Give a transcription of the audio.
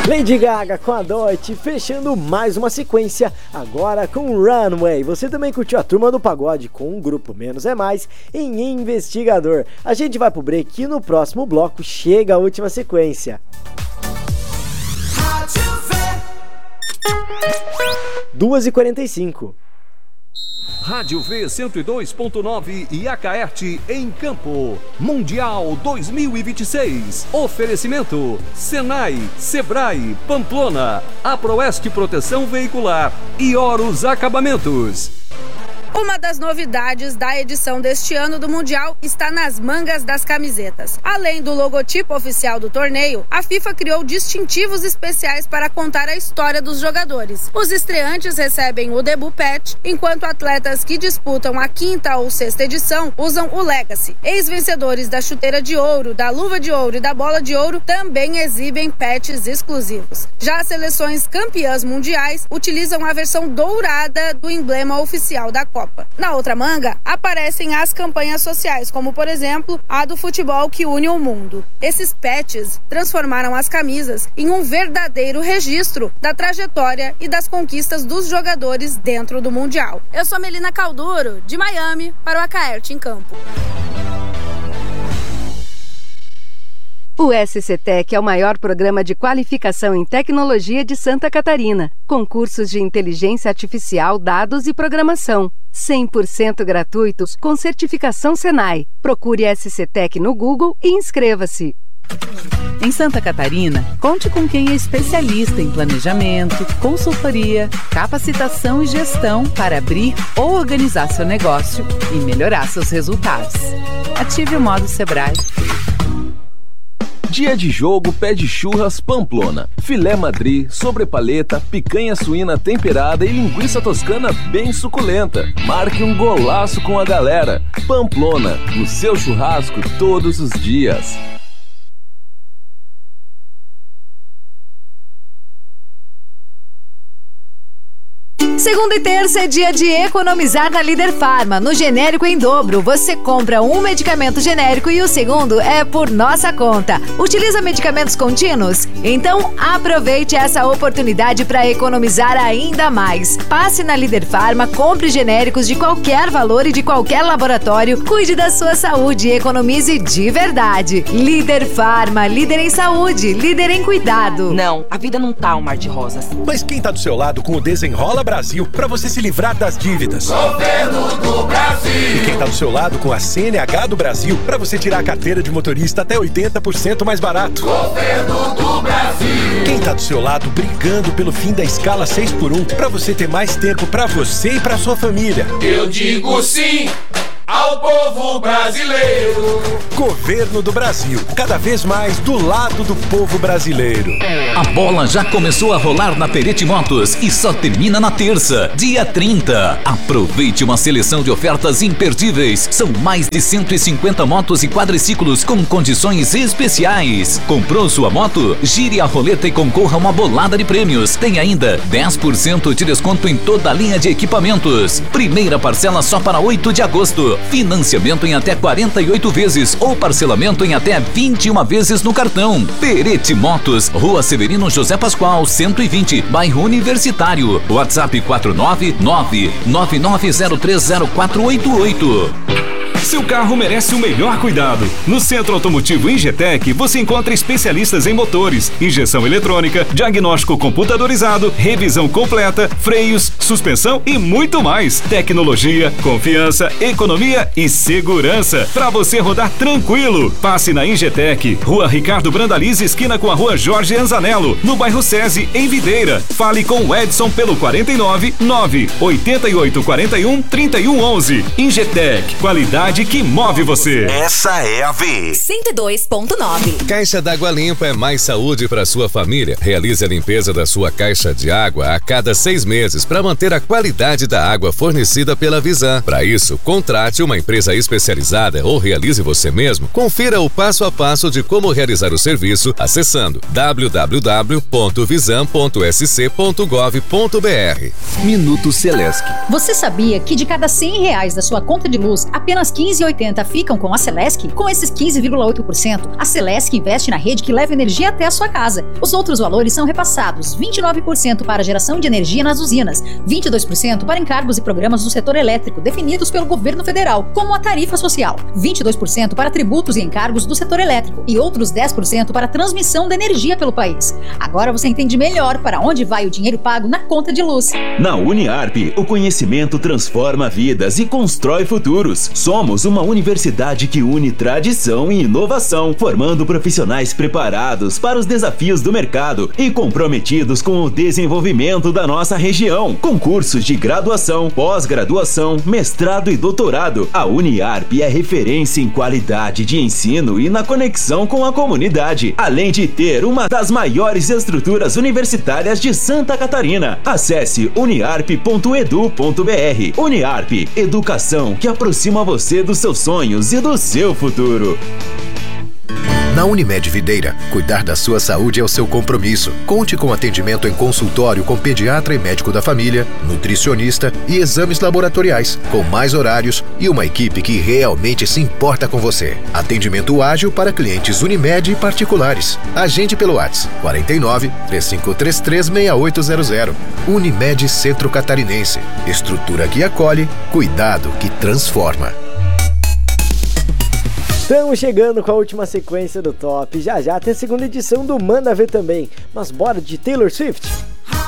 Lady Gaga com a Dot, fechando mais uma sequência, agora com Runway. Você também curtiu a Turma do Pagode com um grupo Menos é Mais em Investigador. A gente vai pro break e no próximo bloco chega a última sequência. 2h45. Rádio V 102.9 e Acaerte em Campo. Mundial 2026. Oferecimento Senai, Sebrae, Pamplona, Aproeste Proteção Veicular e Horus Acabamentos. Uma das novidades da edição deste ano do Mundial está nas mangas das camisetas. Além do logotipo oficial do torneio, a FIFA criou distintivos especiais para contar a história dos jogadores. Os estreantes recebem o debut patch, enquanto atletas que disputam a 5ª ou 6ª edição usam o Legacy. Ex-vencedores da chuteira de ouro, da luva de ouro e da bola de ouro também exibem patches exclusivos. Já as seleções campeãs mundiais utilizam a versão dourada do emblema oficial da Copa. Na outra manga, aparecem as campanhas sociais, como por exemplo, a do futebol que une o mundo. Esses patches transformaram as camisas em um verdadeiro registro da trajetória e das conquistas dos jogadores dentro do Mundial. Eu sou Melina Calduro, de Miami, para o Acaerte em Campo. O SCTech é o maior programa de qualificação em tecnologia de Santa Catarina, com cursos de inteligência artificial, dados e programação. 100% gratuitos com certificação Senai. Procure SCTech no Google e inscreva-se. Em Santa Catarina, conte com quem é especialista em planejamento, consultoria, capacitação e gestão para abrir ou organizar seu negócio e melhorar seus resultados. Ative o modo Sebrae. Dia de jogo pede churras Pamplona. Filé madri, sobrepaleta, picanha suína temperada e linguiça toscana bem suculenta. Marque um golaço com a galera. Pamplona, no seu churrasco todos os dias. Segunda e terça é dia de economizar na Líder Farma. No genérico em dobro, você compra um medicamento genérico e o segundo é por nossa conta. Utiliza medicamentos contínuos? Então aproveite essa oportunidade para economizar ainda mais. Passe na Líder Farma, compre genéricos de qualquer valor e de qualquer laboratório. Cuide da sua saúde e economize de verdade. Líder Farma, líder em saúde, líder em cuidado. Não, a vida não tá um mar de rosas. Mas quem tá do seu lado com o Desenrola Brasil para você se livrar das dívidas? Governo do Brasil! E quem tá do seu lado com a CNH do Brasil para você tirar a carteira de motorista até 80% mais barato? Governo do Brasil! Quem tá do seu lado brigando pelo fim da escala 6x1 para você ter mais tempo para você e para sua família? Eu digo sim ao povo brasileiro. Governo do Brasil, cada vez mais do lado do povo brasileiro. A bola já começou a rolar na Perete Motos e só termina na terça, dia 30. Aproveite uma seleção de ofertas imperdíveis. São mais de 150 motos e quadriciclos com condições especiais. Comprou sua moto? Gire a roleta e concorra a uma bolada de prêmios. Tem ainda 10% de desconto em toda a linha de equipamentos. Primeira parcela só para 8 de agosto. Financiamento em até 48 vezes ou parcelamento em até 21 vezes no cartão. Perete Motos, Rua Severino José Pascoal, 120, bairro Universitário. WhatsApp 49999030488. Seu carro merece o melhor cuidado. No Centro Automotivo Ingetec, você encontra especialistas em motores, injeção eletrônica, diagnóstico computadorizado, revisão completa, freios, suspensão e muito mais. Tecnologia, confiança, economia e segurança para você rodar tranquilo. Passe na Ingetec, Rua Ricardo Brandalize, esquina com a Rua Jorge Anzanello, no bairro SESI, em Videira. Fale com o Edson pelo 49 98841 3111. Ingetec, qualidade que move você. Essa é a V 102.9. Caixa d'Água Limpa é mais saúde para sua família. Realize a limpeza da sua caixa de água a cada 6 meses para manter a qualidade da água fornecida pela Visan. Para isso, contrate uma empresa especializada ou realize você mesmo. Confira o passo a passo de como realizar o serviço acessando www.visan.sc.gov.br. Minuto Celesc. Você sabia que de cada R$100 da sua conta de luz, apenas 15,80 ficam com a Celesc, com esses 15,8%, a Celesc investe na rede que leva energia até a sua casa. Os outros valores são repassados: 29% para geração de energia nas usinas, 22% para encargos e programas do setor elétrico definidos pelo governo federal, como a tarifa social, 22% para tributos e encargos do setor elétrico e outros 10% para transmissão da energia pelo país. Agora você entende melhor para onde vai o dinheiro pago na conta de luz. Na Uniarp, o conhecimento transforma vidas e constrói futuros. Somos uma universidade que une tradição e inovação, formando profissionais preparados para os desafios do mercado e comprometidos com o desenvolvimento da nossa região. Com cursos de graduação, pós-graduação, mestrado e doutorado, a Uniarp é referência em qualidade de ensino e na conexão com a comunidade, além de ter uma das maiores estruturas universitárias de Santa Catarina. Acesse uniarp.edu.br. Uniarp, educação que aproxima você dos seus sonhos e do seu futuro. Na Unimed Videira, cuidar da sua saúde é o seu compromisso. Conte com atendimento em consultório com pediatra e médico da família, nutricionista e exames laboratoriais, com mais horários e uma equipe que realmente se importa com você. Atendimento ágil para clientes Unimed e particulares. Agende pelo WhatsApp 49 3533 6800. Unimed Centro Catarinense. Estrutura que acolhe, cuidado que transforma. Estamos chegando com a última sequência do Top. Já já tem a segunda edição do Manda Ver também. Mas bora de Taylor Swift?